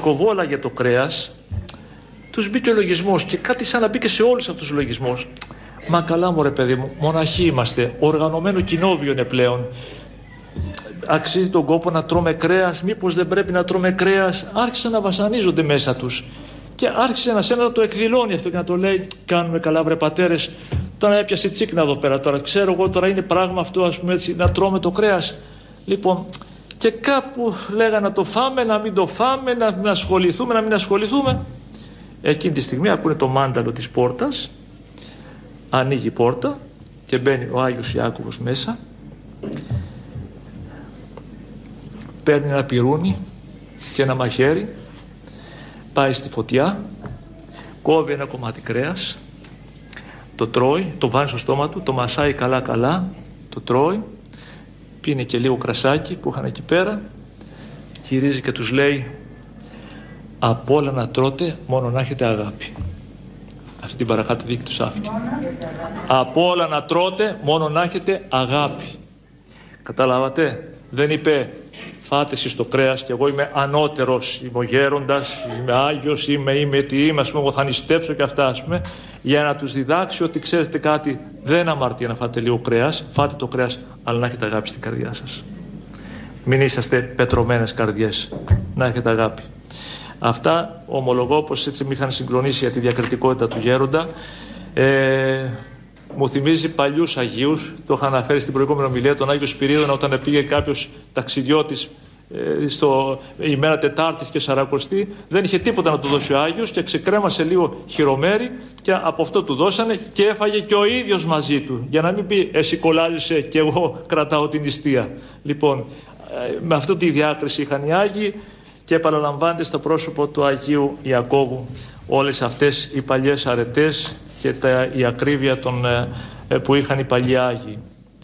φρεσκοβόλαγε το κρέας, τους μπήκε ο λογισμός και κάτι σαν να μπήκε σε όλους αυτούς τους λογισμούς. Μα καλά μωρέ παιδί μου, μοναχοί είμαστε, οργανωμένο κοινόβιο είναι πλέον. Αξίζει τον κόπο να τρώμε κρέας, μήπως δεν πρέπει να τρώμε κρέας? Άρχισαν να βασανίζονται μέσα τους. Και άρχισε ένας να το εκδηλώνει αυτό και να το λέει: κάνουμε καλά, βρε πατέρες. Τώρα έπιασε τσίκνα εδώ πέρα. Τώρα ξέρω εγώ, τώρα είναι πράγμα αυτό, ας πούμε έτσι, να τρώμε το κρέας. Λοιπόν, και κάπου λέγανε να το φάμε, να μην το φάμε, να ασχοληθούμε, να μην ασχοληθούμε. Εκείνη τη στιγμή ακούνε το μάνταλο της πόρτας. Ανοίγει η πόρτα και μπαίνει ο Άγιος Ιάκωβος μέσα. Παίρνει ένα πυρούνι και ένα μαχαίρι. Πάει στη φωτιά, κόβει ένα κομμάτι κρέας, το τρώει, το βάζει στο στόμα του, το μασάει καλά, το τρώει, πίνει και λίγο κρασάκι που είχαν εκεί πέρα, γυρίζει και τους λέει: απ' όλα να τρώτε, μόνο να έχετε αγάπη. Αυτή την παρακάτω δίκη τους άφηκε. Απ' όλα να τρώτε, μόνο να έχετε αγάπη. Καταλάβατε? Δεν είπε: φάτε εσείς το κρέας και εγώ είμαι ανώτερος, είμαι ο γέροντας, είμαι Άγιος, είμαι τι είμαι, ας πούμε, εγώ θα νηστέψω και αυτά, ας πούμε, για να τους διδάξει ότι ξέρετε κάτι, δεν αμαρτία να φάτε λίγο κρέας, φάτε το κρέας, αλλά να έχετε αγάπη στην καρδιά σας. Μην είσαστε πετρωμένες καρδιές, να έχετε αγάπη. Αυτά ομολογώ πως έτσι με είχαν συγκλονίσει για τη διακριτικότητα του γέροντα. Μου θυμίζει παλιούς Αγίους, το είχα αναφέρει στην προηγούμενη ομιλία, τον Άγιο Σπυρίδωνα, όταν πήγε κάποιος ταξιδιώτης η μέρα Τετάρτης και Σαρακοστή, δεν είχε τίποτα να του δώσει ο Άγιος και ξεκρέμασε λίγο χειρομέρι και από αυτό του δώσανε και έφαγε και ο ίδιος μαζί του, για να μην πει εσύ κολλάζεσαι και εγώ κρατάω την νηστεία. Λοιπόν, με αυτή τη διάκριση είχαν οι Άγιοι και παραλαμβάνεται στο πρόσωπο του Αγίου Ιακώβου όλες αυτές οι παλιές αρετές και η ακρίβεια που είχαν οι παλιοί Άγιοι.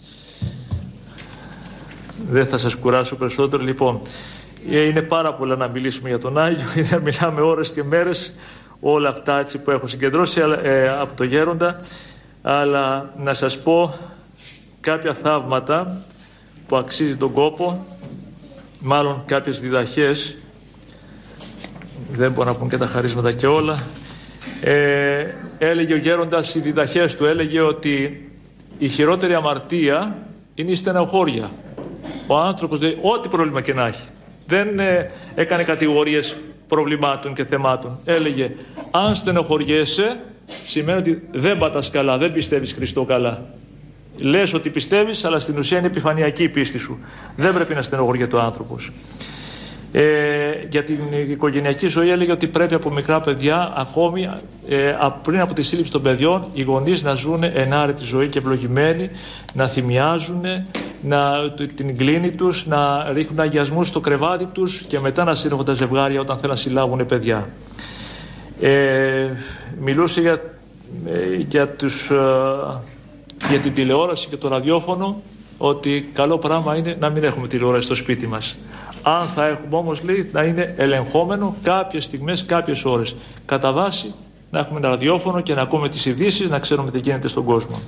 Δεν θα σας κουράσω περισσότερο. Λοιπόν, είναι πάρα πολλά να μιλήσουμε για τον Άγιο, είναι να μιλάμε ώρες και μέρες, όλα αυτά έτσι που έχω συγκεντρώσει από το γέροντα, αλλά να σας πω κάποια θαύματα που αξίζει τον κόπο, μάλλον κάποιες διδαχές, δεν μπορώ να πούμε και τα χαρίσματα και όλα. Έλεγε ο γέροντας οι διδαχές του, έλεγε ότι η χειρότερη αμαρτία είναι η στενοχώρια. Ο άνθρωπος λέει ό,τι πρόβλημα και να έχει. Δεν έκανε κατηγορίες προβλημάτων και θεμάτων. Έλεγε αν στενοχωριέσαι σημαίνει ότι δεν πατάς καλά, δεν πιστεύεις Χριστό καλά. Λες ότι πιστεύεις, αλλά στην ουσία είναι επιφανειακή η πίστη σου. Δεν πρέπει να στενοχωριέται ο άνθρωπος. Για την οικογενειακή ζωή έλεγε ότι πρέπει από μικρά παιδιά, ακόμη πριν από τη σύλληψη των παιδιών, οι γονείς να ζουν ενάρετη ζωή και ευλογημένοι, να θυμιάζουν, την κλίνη τους, να ρίχνουν αγιασμούς στο κρεβάτι τους και μετά να σύρρουν τα ζευγάρια όταν θέλουν να συλλάβουν παιδιά. Μιλούσε για την τηλεόραση και το ραδιόφωνο, ότι καλό πράγμα είναι να μην έχουμε τηλεόραση στο σπίτι μας. Αν θα έχουμε όμως, λέει, να είναι ελεγχόμενο κάποιες στιγμές, κάποιες ώρες. Κατά βάση να έχουμε ένα ραδιόφωνο και να ακούμε τις ειδήσεις, να ξέρουμε τι γίνεται στον κόσμο.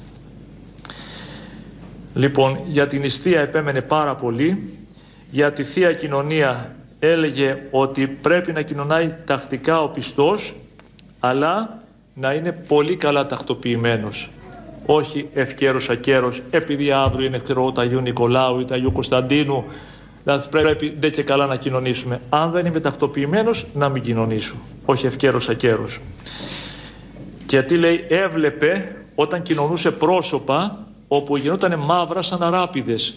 Λοιπόν, για την νηστεία επέμενε πάρα πολύ. Για τη Θεία Κοινωνία έλεγε ότι πρέπει να κοινωνάει τακτικά ο πιστός, αλλά να είναι πολύ καλά τακτοποιημένος. Όχι ευκαίρος ακέρος, επειδή αύριο είναι ευκαιρό του Αγίου Νικολάου ή του Αγίου Κωνσταντίνου, δηλαδή πρέπει ντε και καλά να κοινωνήσουμε. Αν δεν είμαι τακτοποιημένος, να μην κοινωνήσω. Όχι ευκαίρος ακέρος. Γιατί λέει, έβλεπε όταν κοινωνούσε πρόσωπα όπου γινόταν μαύρα σαν αράπηδες.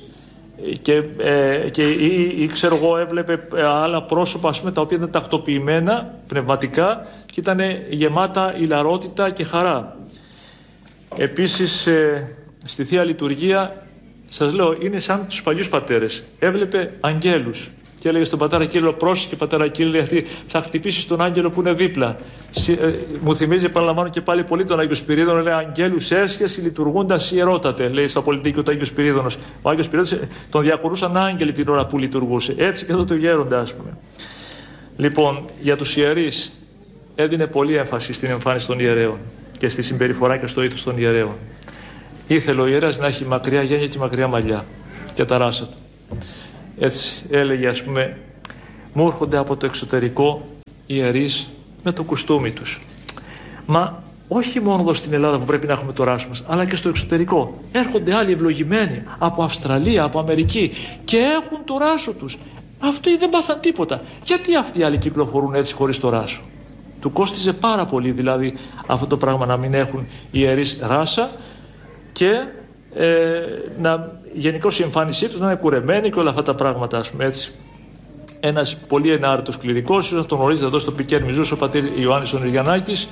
Ή ξέρω εγώ, έβλεπε άλλα πρόσωπα, ας πούμε, τα οποία ήταν τακτοποιημένα πνευματικά και ήταν γεμάτα ηλαρότητα και χαρά. Επίσης στη Θεία Λειτουργία, σας λέω, είναι σαν τους παλιούς πατέρες. Έβλεπε αγγέλους και έλεγε στον πατέρα Κύριλλο, πρόσεχε πατέρα Κύριλλε, γιατί θα χτυπήσεις τον άγγελο που είναι δίπλα. Μου θυμίζει, παραλαμβάνω και πάλι πολύ, τον Άγιο Σπυρίδωνο, λέει αγγέλους έσχεση λειτουργούντας ιερότατε, λέει στα πολιτική του Άγιο Σπυρίδωνος. Ο Άγιος Σπυρίδωνος τον διακορούσαν άγγελοι την ώρα που λειτουργούσε. Έτσι και εδώ το γέροντα, ας πούμε. Λοιπόν, για τους ιερείς έδινε πολύ έμφαση στην εμφάνιση των ιερέων και στη συμπεριφορά και στο ήθος των ιερέων. Ήθελε ο ιερέας να έχει μακριά γένεια και μακριά μαλλιά και τα ράσα του. Έτσι έλεγε, ας πούμε, μου έρχονται από το εξωτερικό ιερείς με το κουστούμι τους. Μα όχι μόνο εδώ στην Ελλάδα που πρέπει να έχουμε το ράσο μας, αλλά και στο εξωτερικό. Έρχονται άλλοι ευλογημένοι από Αυστραλία, από Αμερική και έχουν το ράσο τους. Αυτοί δεν πάθαν τίποτα. Γιατί αυτοί οι άλλοι κυκλοφορούν έτσι χωρίς το ράσο? Του κόστιζε πάρα πολύ δηλαδή αυτό το πράγμα να μην έχουν οι ιερείς ράσα και γενικώς η εμφάνισή τους να είναι κουρεμένη και όλα αυτά τα πράγματα, ας πούμε έτσι. Ένας πολύ ενάρετος κληρικός, ίσως τον γνωρίζετε εδώ στο Πικέρ Μιζούς, ο πατήρ Ιωάννης ο Νηριανάκης,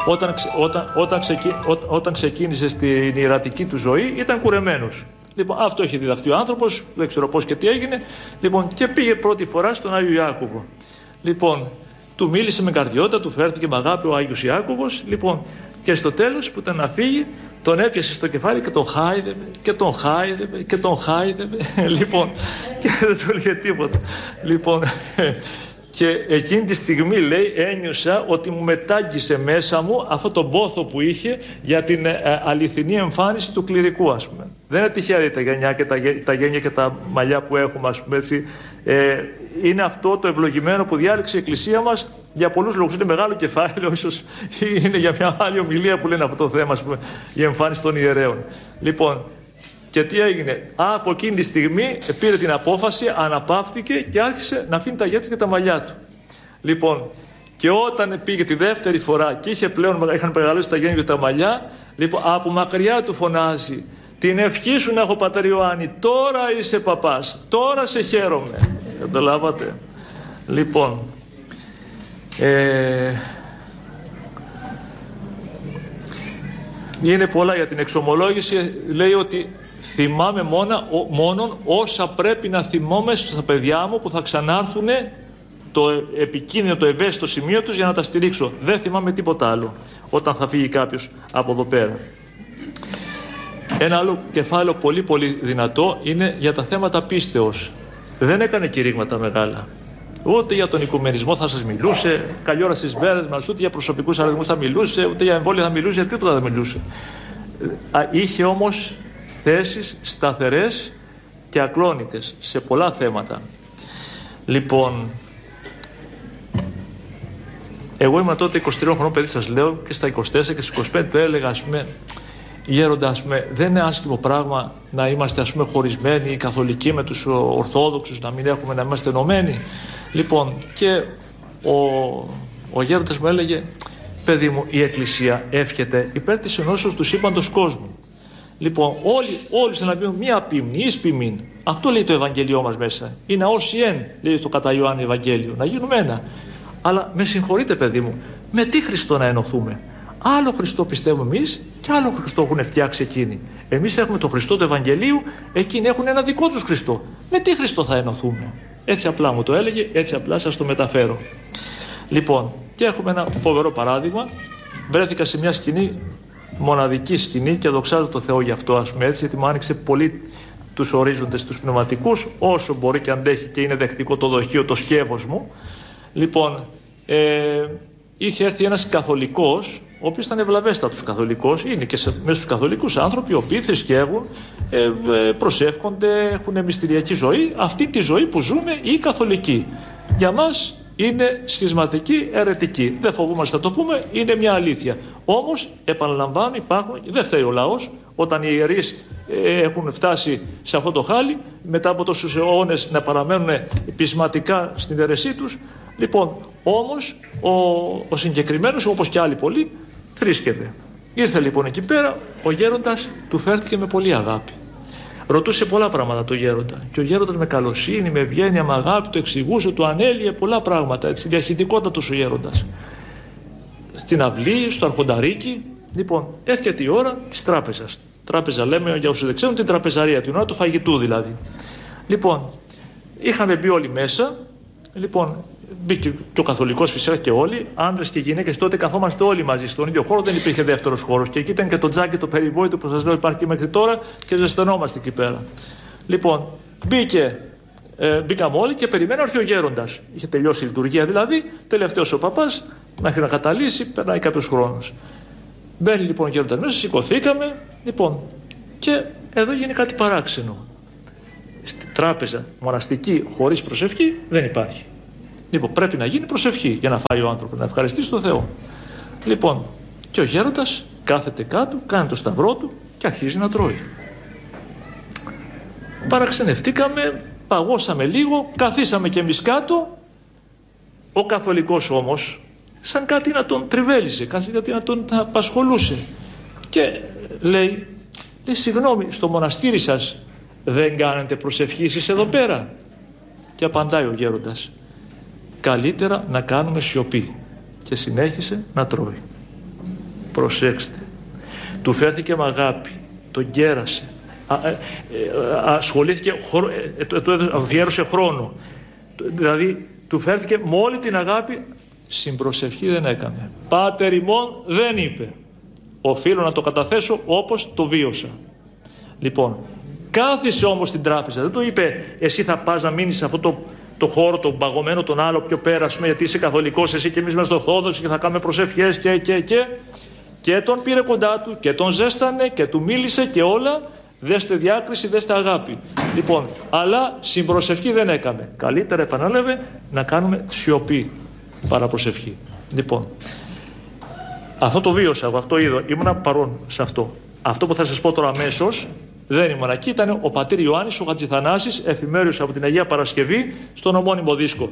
όταν ξεκίνησε στην ιερατική του ζωή ήταν κουρεμένος. Λοιπόν, αυτό έχει διδαχτεί ο άνθρωπος, δεν ξέρω πώς και τι έγινε. Λοιπόν, και πήγε πρώτη φορά στον Άγιο Ιάκωβο. Λοιπόν, του μίλησε με καρδιότητα, του φέρθηκε με αγάπη ο Άγιος Ιάκωβος. Λοιπόν, και στο τέλος που ήταν να φύγει, τον έπιασε στο κεφάλι και τον χάιδευε και τον χάιδευε και τον χάιδευε. Λοιπόν, και δεν του έλεγε τίποτα. Λοιπόν, και εκείνη τη στιγμή, λέει, ένιωσα ότι μου μετάγγισε μέσα μου αυτό το πόθο που είχε για την αληθινή εμφάνιση του κληρικού, ας πούμε. Δεν είναι τυχαία τα γενιά και τα γένια και τα μαλλιά που έχουμε, ας πούμε, έτσι. Είναι αυτό το ευλογημένο που διάλεξε η Εκκλησία μας για πολλούς λόγους. Είναι μεγάλο κεφάλαιο, ίσως είναι για μια άλλη ομιλία που λένε αυτό το θέμα, ας πούμε, η εμφάνιση των ιερέων. Λοιπόν, και τι έγινε? Από εκείνη τη στιγμή πήρε την απόφαση, αναπαύτηκε και άρχισε να αφήνει τα γένια και τα μαλλιά του. Λοιπόν, και όταν πήγε τη δεύτερη φορά και είχαν μεγαλώσει τα γένια και τα μαλλιά, λοιπόν, από μακριά του φωνάζει: την ευχή σου να έχω, πατέρ Ιωάννη, τώρα είσαι παπάς, τώρα σε χαίρομαι. Καταλάβατε? Λοιπόν, είναι πολλά για την εξομολόγηση. Λέει ότι θυμάμαι μόνον όσα πρέπει να θυμόμαι στα παιδιά μου που θα ξανάρθουν το επικίνδυνο, το ευαίσθητο σημείο τους για να τα στηρίξω. Δεν θυμάμαι τίποτα άλλο όταν θα φύγει κάποιος από εδώ πέρα. Ένα άλλο κεφάλαιο πολύ πολύ δυνατό είναι για τα θέματα πίστεως. Δεν έκανε κηρύγματα μεγάλα. Ούτε για τον οικουμενισμό θα σας μιλούσε, καλή ώρα στις μέρες μας, ούτε για προσωπικούς αριθμούς θα μιλούσε, ούτε για εμβόλια θα μιλούσε, τίποτα δεν μιλούσε. Είχε όμως θέσεις σταθερές και ακλόνητες σε πολλά θέματα. Λοιπόν, εγώ ήμουν τότε 23 χρονών παιδί, σας λέω, και στα 24 και στις 25 το έλεγα, ας πούμε, γέροντα, ας πούμε, δεν είναι άσχημο πράγμα να είμαστε, ας πούμε, χωρισμένοι οι καθολικοί με τους ορθόδοξους, να είμαστε ενωμένοι. Λοιπόν, και ο γέροντας μου έλεγε: παιδί μου, η Εκκλησία εύχεται υπέρ της ενώσεως του σύμπαντος κόσμου. Λοιπόν, όλοι στην να μία ποιμνή, εις ποιμήν. Αυτό λέει το Ευαγγέλιό μας μέσα. Είναι όσοι εν, λέει το κατά Ιωάννη Ευαγγέλιο, να γίνουμε ένα. Αλλά με συγχωρείτε, παιδί μου, με τι Χριστό να ενωθούμε? Άλλο Χριστό πιστεύουμε εμείς και άλλο Χριστό έχουν φτιάξει εκείνοι. Εμείς έχουμε τον Χριστό του Ευαγγελίου, εκείνοι έχουν ένα δικό τους Χριστό. Με τι Χριστό θα ενωθούμε? Έτσι απλά μου το έλεγε, έτσι απλά σας το μεταφέρω. Λοιπόν, και έχουμε ένα φοβερό παράδειγμα. Βρέθηκα σε μια σκηνή, μοναδική σκηνή, και δοξάζω το Θεό γι' αυτό, ας πούμε έτσι, γιατί μου άνοιξε πολύ τους ορίζοντες, τους πνευματικούς, όσο μπορεί και αντέχει και είναι δεκτικό το δοχείο, το σκεύος μου. Λοιπόν, είχε έρθει ένας καθολικός, ο οποίος ήταν ευλαβέστατος καθολικός, είναι και μέσα στους καθολικούς άνθρωποι, οι οποίοι θρησκεύουν, προσεύχονται, έχουν μυστηριακή ζωή, αυτή τη ζωή που ζούμε οι καθολικοί. Για μας είναι σχισματική, αιρετική. Δεν φοβούμαστε να το πούμε, είναι μια αλήθεια. Όμως, επαναλαμβάνω, υπάρχουν, δεν φταίει ο λαός, όταν οι ιερείς έχουν φτάσει σε αυτό το χάλι, μετά από τόσους αιώνες να παραμένουν πεισματικά στην αιρεσή τους. Λοιπόν, όμως, ο συγκεκριμένος, όπως και άλλοι πολλοί, θρήσκευε. Ήρθε λοιπόν εκεί πέρα, ο γέροντας του φέρθηκε με πολύ αγάπη. Ρωτούσε πολλά πράγματα το γέροντα. Και ο γέροντας με καλοσύνη, με ευγένεια, με αγάπη, το εξηγούσε, του ανέλυε πολλά πράγματα. Έτσι, διαχειτικότατος ο γέροντας. Στην αυλή, στο αρχονταρίκι. Λοιπόν, έρχεται η ώρα της τράπεζας. Τράπεζα λέμε, για όσους δεν ξέρουν, την τραπεζαρία, την ώρα του φαγητού δηλαδή. Λοιπόν, είχαμε μπει όλοι μέσα. Λοιπόν, μπήκε και ο καθολικός φυσικά και όλοι, άντρες και γυναίκες. Τότε καθόμαστε όλοι μαζί στον ίδιο χώρο, δεν υπήρχε δεύτερος χώρος. Και εκεί ήταν και το τζάκι το περιβόητο που σας λέω υπάρχει και μέχρι τώρα και ζεσθενόμαστε εκεί πέρα. Λοιπόν, μπήκαμε όλοι και περιμένω έρθει ο γέροντας. Είχε τελειώσει η λειτουργία δηλαδή, τελευταίος ο παπάς, μέχρι να καταλύσει, περνάει κάποιος χρόνος. Μπαίνει λοιπόν ο γέροντας μέσα, σηκωθήκαμε, λοιπόν, και εδώ γίνει κάτι παράξενο. Στην τράπεζα μοναστική χωρίς προσευχή δεν υπάρχει. Λοιπόν, πρέπει να γίνει προσευχή για να φάει ο άνθρωπος, να ευχαριστήσει τον Θεό. Λοιπόν, και ο γέροντας κάθεται κάτω, κάνει το σταυρό του και αρχίζει να τρώει. Παραξενευτήκαμε, παγώσαμε λίγο, καθίσαμε κι εμείς κάτω. Ο καθολικός όμως, σαν κάτι να τον τριβέλιζε, κάτι να τον απασχολούσε. Και λέει, συγγνώμη, στο μοναστήρι σας δεν κάνετε προσευχή εσείς εδώ πέρα? Και απαντάει ο γέροντας, καλύτερα να κάνουμε σιωπή. Και συνέχισε να τρώει. Προσέξτε, του φέρθηκε με αγάπη, τον κέρασε, ασχολήθηκε, αφιέρωσε χρόνο, δηλαδή του φέρθηκε με όλη την αγάπη. Συμπροσευχή δεν έκανε. Πάτερ ημών δεν είπε. Οφείλω να το καταθέσω όπως το βίωσα. Λοιπόν, κάθισε όμως στην τράπεζα, δεν του είπε εσύ θα πας να μείνεις σε αυτό το χώρο, τον παγωμένο, τον άλλο πιο πέρα, γιατί είσαι καθολικός, εσύ και εμείς είμαστε Ορθόδοξοι και θα κάνουμε προσευχές και τον πήρε κοντά του και τον ζέστανε και του μίλησε και όλα. Δέστε διάκριση, δέστε αγάπη. Λοιπόν, αλλά συμπροσευχή δεν έκαμε. Καλύτερα, επανέλαβε, να κάνουμε σιωπή παρά προσευχή. Λοιπόν, αυτό το βίωσα, αυτό είδα, ήμουνα παρόν σε αυτό. Αυτό που θα σας πω τώρα αμέσως, δεν ήμουν εκεί, ήταν ο πατήρ Ιωάννης ο Χατζηθανάσης, εφημέριος από την Αγία Παρασκευή, στον ομώνυμο δίσκο,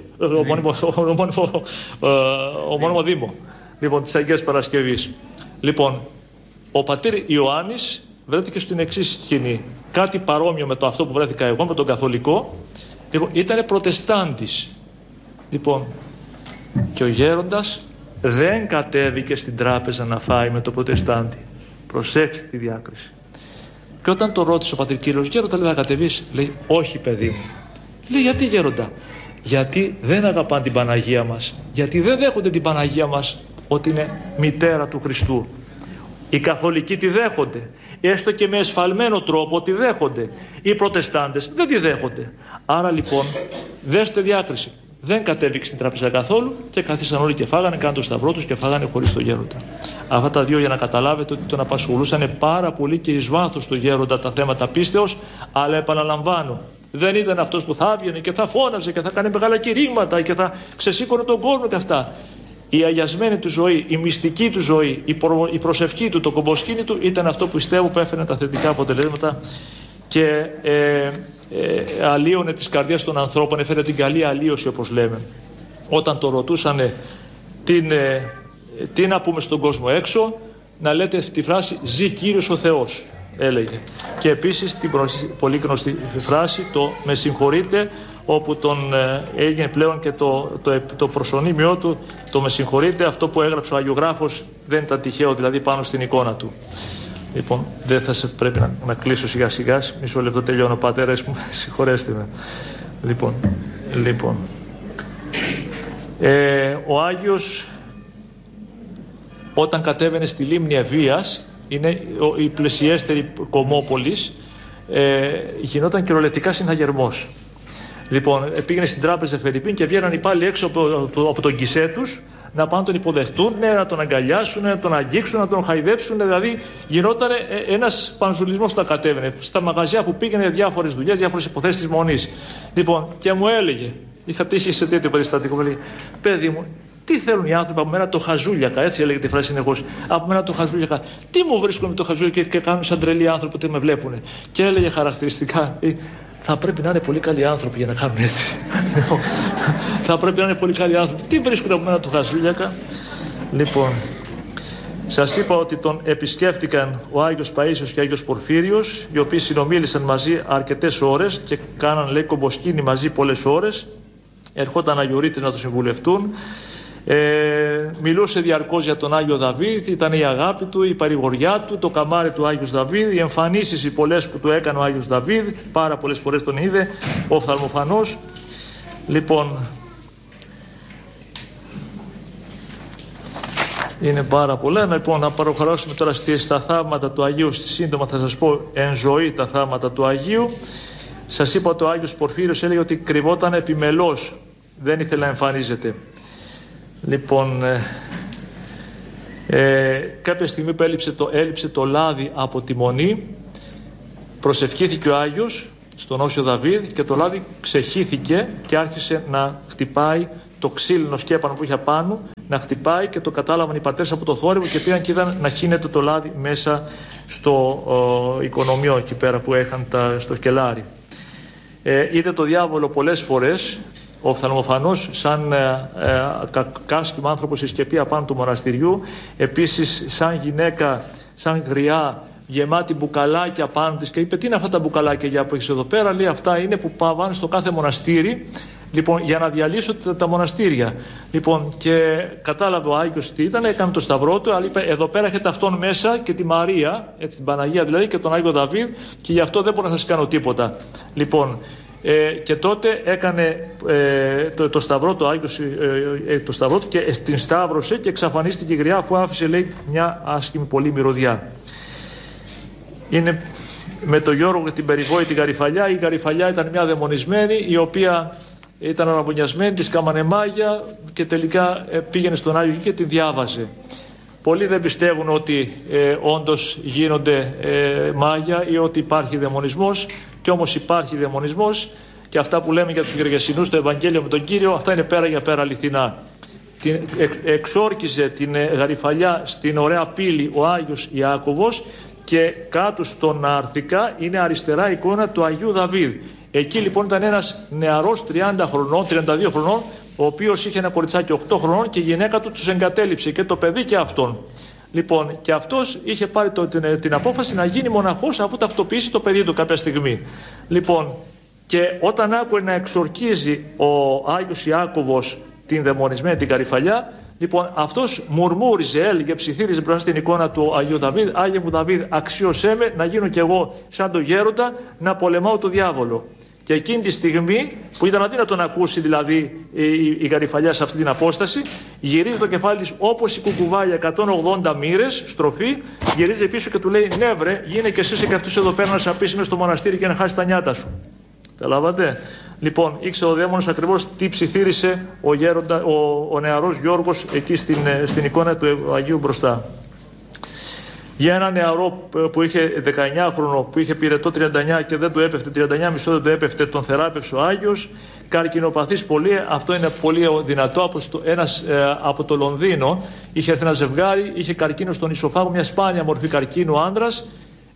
ομώνυμο Δήμο, λοιπόν, της Αγίας Παρασκευής. Λοιπόν, ο πατήρ Ιωάννης βρέθηκε στην εξής σκηνή. Κάτι παρόμοιο με το αυτό που βρέθηκα εγώ, με τον καθολικό. Λοιπόν, ήταν προτεστάντης. Λοιπόν, και ο γέροντας δεν κατέβηκε στην τράπεζα να φάει με τον προτεστάντη. Προσέξτε τη διάκριση. Και όταν το ρώτησε ο πατήρ Κύριος, γέροντα, λέει, να κατεβείς? Λέει, όχι παιδί μου. Λέει, γιατί γέροντα? Γιατί δεν αγαπάνε την Παναγία μας. Γιατί δεν δέχονται την Παναγία μας ότι είναι μητέρα του Χριστού. Οι καθολικοί τη δέχονται. Έστω και με εσφαλμένο τρόπο τη δέχονται. Οι προτεστάντες δεν τη δέχονται. Άρα λοιπόν, δέστε διάκριση. Δεν κατέβηκε στην τράπεζα καθόλου και καθίσαν όλοι και φάγανε, κάναν το σταυρό τους και φάγανε χωρίς το γέροντα. Αυτά τα δύο για να καταλάβετε ότι τον απασχολούσαν πάρα πολύ και εις βάθος το γέροντα τα θέματα πίστεως, αλλά επαναλαμβάνω, δεν ήταν αυτός που θα έβγαινε και θα φώναζε και θα κάνει μεγάλα κηρύγματα και θα ξεσήκωνε τον κόσμο και αυτά. Η αγιασμένη του ζωή, η μυστική του ζωή, η προσευχή του, το κομποσκήνι του ήταν αυτό που πιστεύω που έφερε τα θετικά αποτελέσματα και αλλίωνε τις καρδιές των ανθρώπων, έφερε την καλή αλλίωση όπως λέμε. Όταν το ρωτούσανε τι να πούμε στον κόσμο έξω, να λέτε τη φράση «Ζει Κύριος ο Θεός», έλεγε. Και επίσης την πολύ γνωστή φράση το «Με συγχωρείτε», όπου τον έγινε πλέον και το προσωνύμιό του, το «Με συγχωρείτε», αυτό που έγραψε ο Αγιογράφος δεν ήταν τυχαίο, δηλαδή πάνω στην εικόνα του. Λοιπόν, δεν θα σε πρέπει να κλείσω σιγά σιγά. Μισό λεπτό τελειώνω, πατέρες μου. Συγχωρέστε με. Λοιπόν. Ο Άγιος, όταν κατέβαινε στη λίμνη Ευβοίας, είναι η πλαισιέστερη Κομόπολης, γινόταν κυριολεκτικά συναγερμός. Λοιπόν, πήγαινε στην τράπεζα Φερρυπίν και βγαίναν οι πάλι έξω από τον κησέ τους να πάνε να τον υποδεχτούν, να τον αγκαλιάσουν, να τον αγγίξουν, να τον χαϊδέψουν. Δηλαδή γινόταν ένας πανζουλισμός που τα κατέβαινε. Στα μαγαζιά που πήγαινε διάφορες δουλειές, διάφορες υποθέσεις της Μονής. Λοιπόν, και μου έλεγε, είχα τύχει σε τέτοιο περιστατικό, μου λέει, παιδί μου, τι θέλουν οι άνθρωποι από μένα το χαζούλιακα, έτσι έλεγε τη φράση συνεχώς. Από μένα το χαζούλιακα. Τι μου βρίσκουν με το χαζούλιακα και κάνουν σαν τρελοί άνθρωποι που με βλέπουν. Και έλεγε χαρακτηριστικά, θα πρέπει να είναι πολύ καλοί άνθρωποι για να κάνουν έτσι. Θα πρέπει να είναι πολύ καλοί άνθρωποι. Τι βρίσκουν από μένα το χαζούλιακα. Λοιπόν, σας είπα ότι τον επισκέφτηκαν ο Άγιος Παΐσιος και ο Άγιος Πορφύριος, οι οποίοι συνομίλησαν μαζί αρκετές ώρες και κάναν, λέει, κομποσκήνη μαζί πολλές ώρες. Ερχόταν αγιορείτες να το συμβουλευτούν. Μιλούσε διαρκώς για τον Άγιο Δαβίδ, ήταν η αγάπη του, η παρηγοριά του, το καμάρι του Άγιου Δαβίδ, οι εμφανίσεις οι πολλές που του έκανε ο Άγιος Δαβίδ, πάρα πολλές φορές τον είδε, ο οφθαλμοφανός. Λοιπόν, είναι πάρα πολλά. Λοιπόν, να παροχωράσουμε τώρα στα θαύματα του Αγίου. Σύντομα θα σας πω εν ζωή τα θαύματα του Αγίου. Σας είπα ότι ο Άγιος Πορφύριος έλεγε ότι κρυβόταν επιμελώς, δεν ήθελε να εμφανίζεται. Λοιπόν, κάποια στιγμή που έλειψε το λάδι από τη Μονή, προσευχήθηκε ο Άγιος στον Όσιο Δαβίδ και το λάδι ξεχύθηκε και άρχισε να χτυπάει το ξύλινο σκέπανο που είχε πάνω να χτυπάει και το κατάλαβαν οι πατέρες από το θόρυβο και πήγαν και είδαν να χύνεται το λάδι μέσα στο οικονομιό εκεί πέρα που είχαν στο σκελάρι. Είδε το διάβολο πολλές φορές, ο οφθαλμοφανός σαν κάσκημα άνθρωπος στη σκεπή απάνω του μοναστηριού, επίσης σαν γυναίκα, σαν γριά, γεμάτη μπουκαλάκια πάνω της, και είπε: τι είναι αυτά τα μπουκαλάκια που έχεις εδώ πέρα? Λέει: αυτά είναι που πάνε στο κάθε μοναστήρι, λοιπόν, για να διαλύσω τα μοναστήρια. Λοιπόν, και κατάλαβε ο Άγιος τι ήταν, έκανε το σταυρό του, αλλά είπε: εδώ πέρα έχετε αυτόν μέσα και τη Μαρία, έτσι, την Παναγία δηλαδή, και τον Άγιο Δαβίδ, και γι' αυτό δεν μπορώ να σας κάνω τίποτα. Λοιπόν, και τότε έκανε το σταυρό του Άγιος, το σταυρό του, και την σταύρωσε και εξαφανίστηκε η γριά, αφού άφησε, λέει, μια άσχημη πολύ μυρωδιά. Είναι με τον Γιώργο και την περιβόητη Γαριφαλιά. Η Γαριφαλιά ήταν μια δαιμονισμένη, η οποία ήταν αραβωνιασμένη, της κάμανε μάγια και τελικά πήγαινε στον Άγιο και τη διάβασε. Πολλοί δεν πιστεύουν ότι όντως γίνονται μάγια ή ότι υπάρχει δαιμονισμός, και όμως υπάρχει δαιμονισμός, και αυτά που λέμε για τους Γεργεσινούς στο Ευαγγέλιο με τον Κύριο, αυτά είναι πέρα για πέρα αληθινά. Εξόρκιζε την Γαριφαλιά στην ωραία πύλη ο Άγιος Ιάκωβος, και κάτω στον Αρθικά είναι αριστερά εικόνα του Αγίου Δαβίδ. Εκεί λοιπόν ήταν ένας νεαρός 30 χρονών, 32 χρονών, ο οποίος είχε ένα κοριτσάκι 8 χρονών και η γυναίκα του τους εγκατέλειψε, και το παιδί και αυτόν. Λοιπόν, και αυτός είχε πάρει την απόφαση να γίνει μοναχός, αφού ταυτοποιήσει το παιδί του κάποια στιγμή. Λοιπόν, και όταν άκουε να εξορκίζει ο Άγιος Ιάκωβος την δαιμονισμένη την Γαριφαλιά, λοιπόν, αυτός μουρμούριζε, έλεγε, ψιθύριζε μπροστά στην εικόνα του Αγίου Δαβίδ: Άγιε μου Δαβίδ, αξίωσέ με να γίνω κι εγώ σαν τον γέροντα, να πολεμάω το διάβολο. Και εκείνη τη στιγμή που ήταν αδύνατο να ακούσει δηλαδή η Γαριφαλιά σε αυτή την απόσταση, γυρίζει το κεφάλι της όπως η κουκουβάλια 180 μοίρες στροφή, γυρίζει πίσω και του λέει: ναι βρε, γίνε και εσύ και αυτούς εδώ πέρα να σαπίσει μες στο μοναστήρι και να χάσει τα νιάτα σου. Καταλάβατε? Λοιπόν, ήξερε ο δαίμονας ακριβώς τι ψιθύρισε ο νεαρός Γιώργος εκεί στην εικόνα του Αγίου μπροστά. Για ένα νεαρό που είχε 19χρονο, που είχε πυρετό 39 και δεν του έπεφτε, 39,5 δεν του έπεφτε, τον θεράπευσε ο Άγιος. Καρκινοπαθής πολύ, αυτό είναι πολύ δυνατό. Από το Λονδίνο είχε έρθει ένα ζευγάρι, είχε καρκίνο στον ισοφάγο, μια σπάνια μορφή καρκίνου, άνδρας.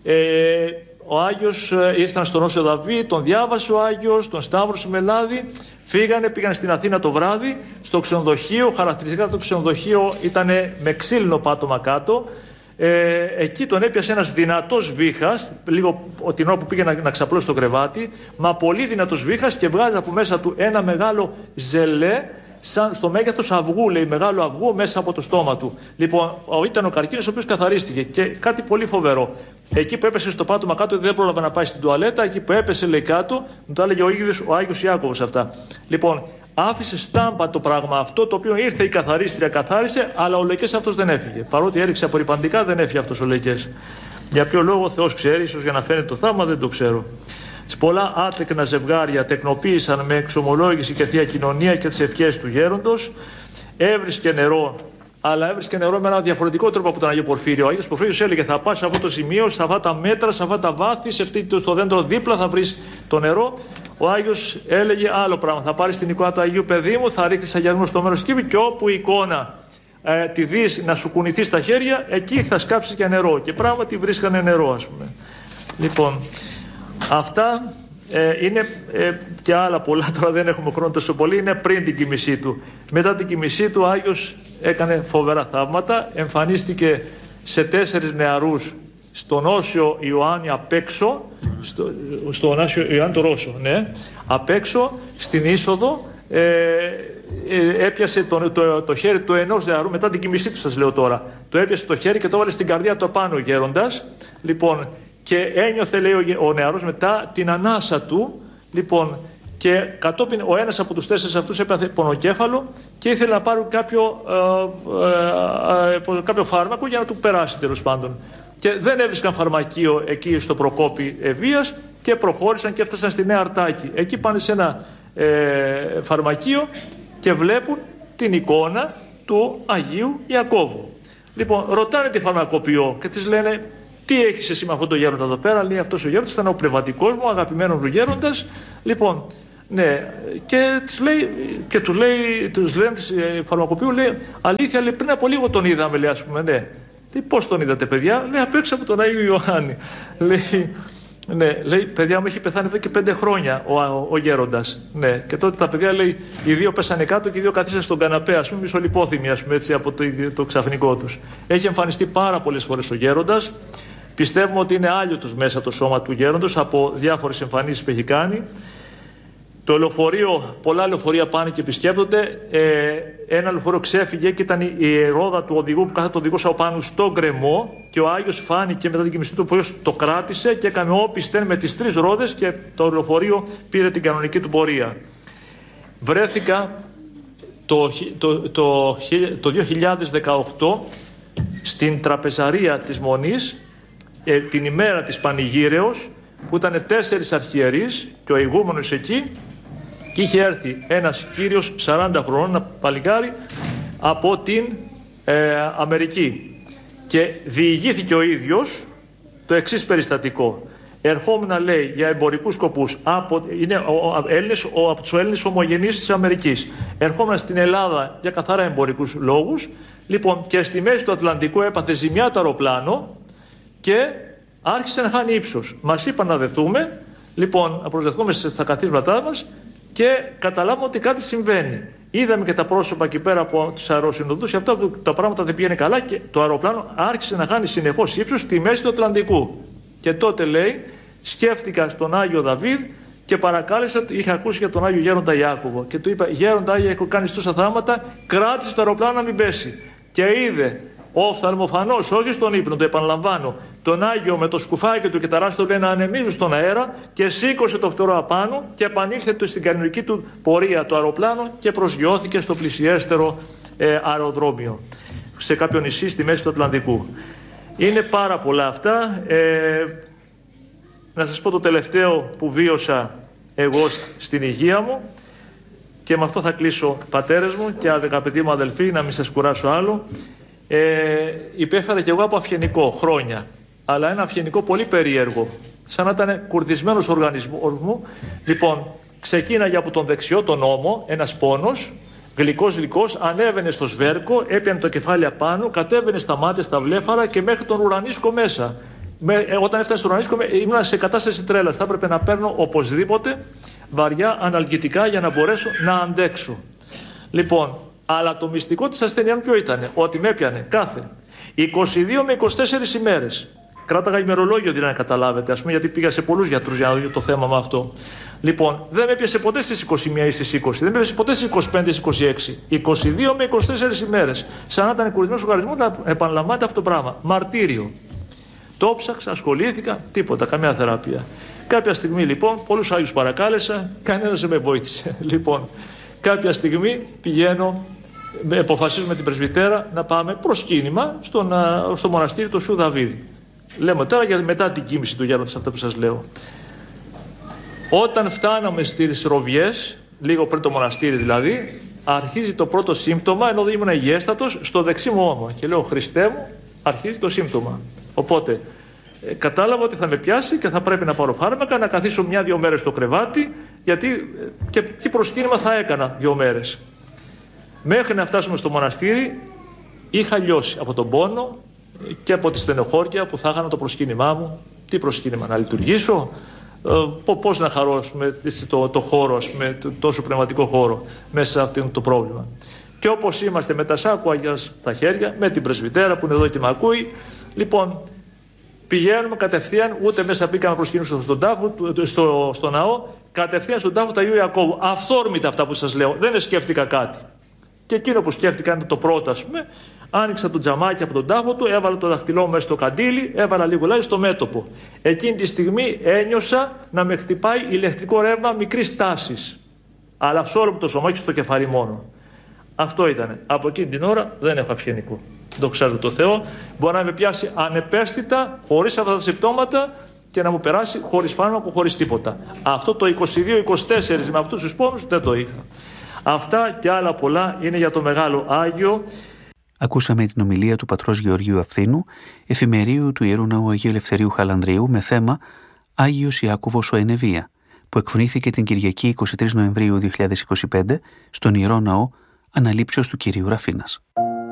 Ο Άγιος ήρθαν στον Όσο Δαβίδ, τον διάβασε ο Άγιος, τον σταύρωσε με λάδι, πήγαν στην Αθήνα το βράδυ, στο ξενοδοχείο. Χαρακτηριστικά το ξενοδοχείο ήταν με ξύλινο πάτωμα κάτω. Εκεί τον έπιασε ένας δυνατός βήχας, λίγο την ώρα που πήγε να ξαπλώσει το κρεβάτι, μα πολύ δυνατός βήχας, και βγάζει από μέσα του ένα μεγάλο ζελέ, σαν στο μέγεθος αυγού, λέει, μεγάλο αυγού μέσα από το στόμα του. Λοιπόν, ήταν ο καρκίνος ο οποίος καθαρίστηκε, και κάτι πολύ φοβερό. Εκεί που έπεσε στο πάτωμα κάτω, δεν πρόλαβε να πάει στην τουαλέτα. Εκεί που έπεσε, λέει, κάτω, μου το έλεγε ο Άγιος Ιάκωβος αυτά. Λοιπόν, άφησε στάμπα το πράγμα αυτό, το οποίο ήρθε η καθαρίστρια, καθάρισε, αλλά ο Λεκές αυτός δεν έφυγε. Παρότι έριξε απορριπαντικά, δεν έφυγε αυτός ο Λεκές. Για ποιο λόγο ο Θεός ξέρει, ίσως για να φαίνεται το θαύμα, δεν το ξέρω. Πολλά άτεκνα ζευγάρια τεκνοποίησαν με εξομολόγηση και θεία κοινωνία και τις ευχές του γέροντος. Έβρισκε νερό, αλλά έβρισκε νερό με ένα διαφορετικό τρόπο από τον Αγίο Πορφύριο. Ο Άγιος Πορφύριος έλεγε: θα πας σε αυτό το σημείο, σε αυτά τα μέτρα, σε αυτά τα βάθη, στο δέντρο δίπλα θα βρεις το νερό. Ο Άγιος έλεγε άλλο πράγμα: θα πάρεις την εικόνα του Αγίου Παιδί μου, θα ρίχνεις αγιασμό στο μέρος της και όπου η εικόνα τη δεις να σου κουνηθεί στα χέρια, εκεί θα σκάψεις και νερό. Και πράγματι βρίσκανε νερό, ας πούμε. Λοιπόν, αυτά είναι και άλλα πολλά, τώρα δεν έχουμε χρόνο τόσο πολύ, είναι πριν την κοιμησή του. Μετά την κοιμησή του ο Άγιος έκανε φοβερά θαύματα, εμφανίστηκε σε 4 νεαρούς στον Όσιο Ιωάννη απ' έξω, στον Όσιο Ιωάννη το Ρώσο, ναι, απ' έξω στην είσοδο. Έπιασε το χέρι του ενός νεαρού, μετά την κοιμησή του σας λέω τώρα, το έπιασε το χέρι και το έβαλε στην καρδιά του απάνω ο γέροντας. Λοιπόν, και ένιωθε, λέει, ο νεαρός μετά την ανάσα του. Λοιπόν, και κατόπιν ο ένας από τους 4 αυτούς έπαθε πονοκέφαλο και ήθελε να πάρει κάποιο φάρμακο για να του περάσει, τέλος πάντων. Και δεν έβρισκαν φαρμακείο εκεί στο Προκόπη Ευβοίας και προχώρησαν και έφτασαν στη Νέα Αρτάκη. Εκεί πάνε σε ένα φαρμακείο και βλέπουν την εικόνα του Αγίου Ιακώβου. Λοιπόν, ρωτάνε τη φαρμακοποιό και της λένε: τι έχεις εσύ με αυτόν τον γέροντα εδώ πέρα? Λέει: αυτός ο γέροντας ήταν ο πνευματικός μου, αγαπημένος μου γέροντας. Λοιπόν, Ναι, και τους λένε της φαρμακοποιού, λέει, αλήθεια, λέει, πριν από λίγο τον είδαμε, λέει, ας πούμε, ναι. Πώς τον είδατε, παιδιά? Λέει, απ' έξω από τον Άγιο Ιωάννη. Λέει, ναι, λέει, παιδιά μου, έχει πεθάνει εδώ και 5 χρόνια ο γέροντας. Ναι, και τότε τα παιδιά, λέει, οι 2 πέσανε κάτω και οι 2 καθίσαν στον καναπέ, ας πούμε, μισολιπόθυμοι, ας πούμε, έτσι, από το ξαφνικό τους. Έχει εμφανιστεί πάρα πολλές φορές ο γέροντας. Πιστεύουμε ότι είναι άλιωτος μέσα το σώμα του γέροντος από διάφορες εμφανίσεις που έχει κάνει. Το λεωφορείο, πολλά λεωφορεία πάνε και επισκέπτονται. Ένα λεωφορείο ξέφυγε και ήταν η ρόδα του οδηγού που κάθεται οδηγός από πάνω στο γκρεμό και ο Άγιος φάνηκε μετά την κοιμιστή του, που το κράτησε και έκανε όπισθεν με τις 3 ρόδες και το λεωφορείο πήρε την κανονική του πορεία. Βρέθηκα το 2018 στην τραπεζαρία της Μονής, την ημέρα της Πανηγύρεως, που ήταν 4 αρχιερείς και ο ηγούμενος εκεί, και είχε έρθει ένας κύριος 40 χρονών, ένα παλικάρι από την Αμερική, και διηγήθηκε ο ίδιος το εξής περιστατικό. Ερχόμουν, λέει, για εμπορικούς σκοπούς, είναι από τους Έλληνες ομογενείς της Αμερικής, ερχόμουν στην Ελλάδα για καθαρά εμπορικούς λόγους. Λοιπόν, και στη μέση του Ατλαντικού έπαθε ζημιά το αεροπλάνο και άρχισε να χάνει ύψος. Μας είπαν να δεθούμε, λοιπόν, να προσδεθούμε στα καθίσματά μας και καταλάβουμε ότι κάτι συμβαίνει. Είδαμε και τα πρόσωπα εκεί πέρα από τους αεροσυνοδούς και αυτά τα πράγματα δεν πήγαινε καλά και το αεροπλάνο άρχισε να χάνει συνεχώς ύψος στη μέση του Ατλαντικού. Και τότε, λέει, σκέφτηκα στον Άγιο Δαβίδ και παρακάλεσα, είχα ακούσει για τον Άγιο Γέροντα Ιάκωβο και του είπα, Γέροντα Άγιο, έχω κάνει τόσα θαύματα, κράτησε το αεροπλάνο να μην πέσει. Και είδε οφθαλμοφανώς, όχι στον ύπνο, το επαναλαμβάνω, τον Άγιο με το σκουφάκι του και τα ράστα του, λέει, να ανεμίζουν στον αέρα, και σήκωσε το φτερό απάνω και επανήλθε στην κανονική του πορεία το αεροπλάνο και προσγειώθηκε στο πλησιέστερο αεροδρόμιο, σε κάποιο νησί στη μέση του Ατλαντικού. Είναι πάρα πολλά αυτά. Να σας πω το τελευταίο που βίωσα εγώ στην υγεία μου, και με αυτό θα κλείσω, πατέρες μου και αγαπητοί μου αδελφοί, να μην σας κουράσω άλλο. Υπέφερα και εγώ από αυγενικό χρόνια, αλλά ένα αυγενικό πολύ περίεργο, σαν να ήταν κουρδισμένος οργανισμός μου. Λοιπόν, ξεκίναγε από τον δεξιό τον ώμο, ένας πόνος, γλυκός, ανέβαινε στο σβέρκο, έπιανε το κεφάλι απάνω, κατέβαινε στα μάτια, στα βλέφαρα και μέχρι τον ουρανίσκο μέσα. Όταν έφτανε στον ουρανίσκο ήμουν σε κατάσταση τρέλας. Θα έπρεπε να παίρνω οπωσδήποτε βαριά αναλγητικά για να μπορέσω να αντέξω. Λοιπόν, αλλά το μυστικό της ασθενειάς ποιο ήταν? Ότι με έπιανε κάθε 22 με 24 ημέρες. Κράταγα ημερολόγιο, δηλαδή, να καταλάβετε, ας πούμε, γιατί πήγα σε πολλούς γιατρούς για να δω το θέμα με αυτό. Λοιπόν, δεν με έπιασε ποτέ στις 21 ή στις 20, δεν με έπιασε ποτέ στις 25 ή στις 26. 22 με 24 ημέρες. Σαν να ήταν κουρδισμένος οργανισμός να επαναλαμβάνεται αυτό το πράγμα. Μαρτύριο. Το ψάξα, ασχολήθηκα, τίποτα, καμία θεραπεία. Κάποια στιγμή, λοιπόν, πολλούς Άγιους παρακάλεσα, κανένας δεν με βοήθησε. Λοιπόν, κάποια στιγμή πηγαίνω, αποφασίζουμε την πρεσβυτέρα να πάμε προσκύνημα στο μοναστήρι του Σου Δαβίδ. Λέμε τώρα για μετά την κοίμηση του γέροντα, αυτά που σας λέω. Όταν φτάναμε στις Ροβιές, λίγο πριν το μοναστήρι δηλαδή, αρχίζει το πρώτο σύμπτωμα, ενώ δεν ήμουν υγιέστατος, στο δεξί μου ώμο. Και λέω, Χριστέ μου, αρχίζει το σύμπτωμα. Οπότε κατάλαβα ότι θα με πιάσει και θα πρέπει να πάρω φάρμακα, να καθίσω 1-2 μέρες στο κρεβάτι, γιατί και τι προσκύνημα θα έκανα 2 μέρες. Μέχρι να φτάσουμε στο μοναστήρι, είχα λιώσει από τον πόνο και από τη στενοχώρια που θα έκανα το προσκύνημά μου. Τι προσκύνημα, να λειτουργήσω, πώς να χαρώ, ας πούμε, το χώρο, ας πούμε, τόσο πνευματικό χώρο μέσα σε αυτό το πρόβλημα. Και όπως είμαστε με τα σάκουα στα χέρια, με την πρεσβυτέρα που είναι εδώ και με ακούει, λοιπόν, πηγαίνουμε κατευθείαν, ούτε μέσα μπήκαμε να προσκυνήσουμε στο ναό, κατευθείαν στον τάφο του Αγίου Ιακώβου. Αυθόρμητα αυτά που σας λέω, δεν σκέφτηκα κάτι. Και εκείνο που σκέφτηκα είναι το πρώτο, ας πούμε. Άνοιξα το τζαμάκι από τον τάφο του, έβαλα το δαχτυλό μέσα στο καντήλι, έβαλα λίγο λάδι στο μέτωπο. Εκείνη τη στιγμή ένιωσα να με χτυπάει ηλεκτρικό ρεύμα μικρής τάσης. Αλλά σε όλο το σώμα, όχι στο κεφάλι μόνο. Αυτό ήταν. Από εκείνη την ώρα δεν έχω αυγενικό. Δόξα τω Θεώ. Μπορεί να με πιάσει ανεπαίσθητα, χωρίς αυτά τα συμπτώματα, και να μου περάσει χωρίς φάρμακο, χωρίς τίποτα. Αυτό το 22-24 με αυτούς τους πόνους δεν το είχα. Αυτά και άλλα πολλά είναι για το Μεγάλο Άγιο. Ακούσαμε την ομιλία του πατρός Γεωργίου Αυθήνου, εφημερίου του Ιερού Ναού Αγίου Ελευθερίου Χαλανδρίου, με θέμα «Άγιος Ιάκωβος ο Ενεβία», που εκφωνήθηκε την Κυριακή 23 Νοεμβρίου 2025 στον Ιερό Ναό Αναλήψεως του Κυρίου Ραφίνας.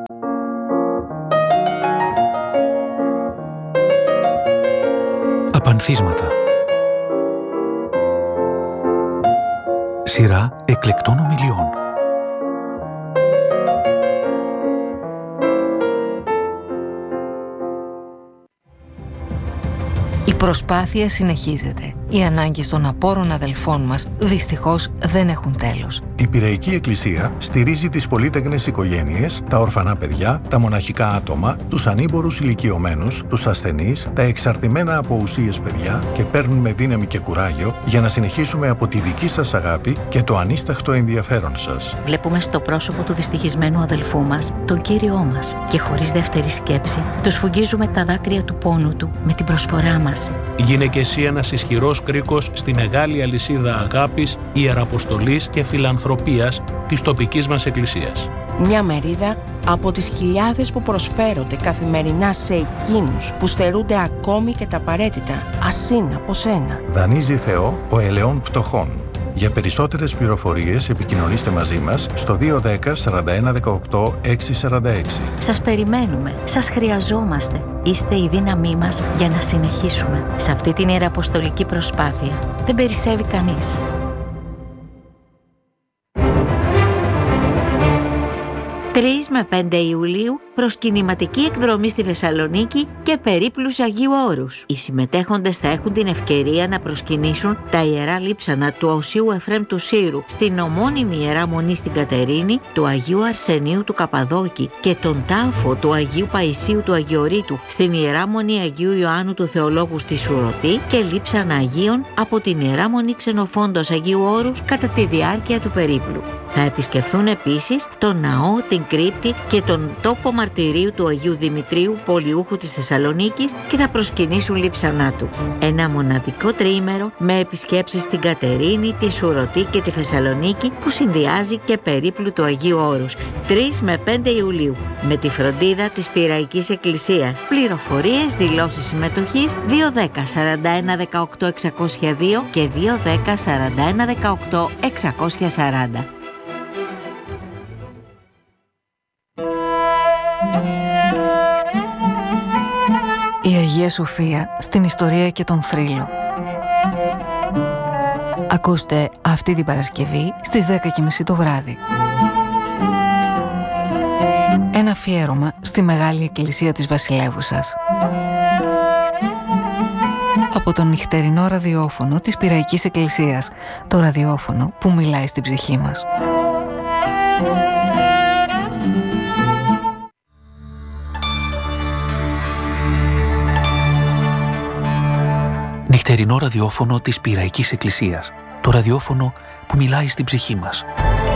Απανθίσματα. Σειρά εκλεκτών ομιλιών. Η προσπάθεια συνεχίζεται. Οι ανάγκες των απόρων αδελφών μας δυστυχώς δεν έχουν τέλος. Η Πειραϊκή Εκκλησία στηρίζει τις πολύτεκνες οικογένειες, τα ορφανά παιδιά, τα μοναχικά άτομα, τους ανήμπορους ηλικιωμένους, τους ασθενείς, τα εξαρτημένα από ουσίες παιδιά και παίρνουμε δύναμη και κουράγιο για να συνεχίσουμε από τη δική σας αγάπη και το ανίσταχτο ενδιαφέρον σας. Βλέπουμε στο πρόσωπο του δυστυχισμένου αδελφού μας τον Κύριό μας και χωρίς δεύτερη σκέψη του σφουγγίζουμε τα δάκρυα του πόνου του με την προσφορά μας. Γίνε και εσύ ένας ισχυρός κρίκος στη μεγάλη αλυσίδα αγάπης, ιεραποστολής και φιλανθρωπίας της τοπικής μας εκκλησίας. Μια μερίδα από τις χιλιάδες που προσφέρονται καθημερινά σε εκείνους που στερούνται ακόμη και τα απαραίτητα, ασύν από σένα. Δανείζει Θεό ο ελαιών πτωχών. Για περισσότερες πληροφορίες επικοινωνήστε μαζί μας στο 210 41 18 646. Σας περιμένουμε, σας χρειαζόμαστε. Είστε η δύναμή μας για να συνεχίσουμε. Σε αυτή την ιεραποστολική προσπάθεια δεν περισσεύει κανείς. 3 με 5 Ιουλίου προσκυνηματική εκδρομή στη Θεσσαλονίκη και περίπλους Αγίου Όρους. Οι συμμετέχοντες θα έχουν την ευκαιρία να προσκυνήσουν τα ιερά λείψανα του Οσίου Εφραίμ του Σύρου, στην ομώνυμη Ιερά Μονή στην Κατερίνη, του Αγίου Αρσενίου του Καπαδόκη και τον τάφο του Αγίου Παϊσίου του Αγιορείτου στην Ιερά Μονή Αγίου Ιωάννου του Θεολόγου στη Σουρωτή και λείψανα Αγίων από την Ιερά Μονή Ξενοφόντος Αγίου Όρους κατά τη διάρκεια του περίπλου. Θα επισκεφθούν επίσης τον ναό, την κρύπτη και τον τόπο μαρτυρίου του Αγίου Δημητρίου, πολιούχου της Θεσσαλονίκης, και θα προσκυνήσουν λείψανά του. Ένα μοναδικό τριήμερο με επισκέψεις στην Κατερίνη, τη Σουρωτή και τη Θεσσαλονίκη που συνδυάζει και περίπλου του Αγίου Όρους. 3 με 5 Ιουλίου με τη φροντίδα της Πειραϊκής Εκκλησίας. Πληροφορίες, δηλώσεις συμμετοχής 210 41 18 602 και 210 41 18 640. Η Αγία Σοφία στην ιστορία και τον θρύλο. Ακούστε αυτή την Παρασκευή στις 10:30 το βράδυ. Ένα αφιέρωμα στη Μεγάλη Εκκλησία της Βασιλεύουσας. Από το νυχτερινό ραδιόφωνο της Πειραϊκής Εκκλησίας, το ραδιόφωνο που μιλάει στην ψυχή μας. Νυχτερινό ραδιόφωνο της Πειραϊκής Εκκλησίας, το ραδιόφωνο που μιλάει στην ψυχή μας.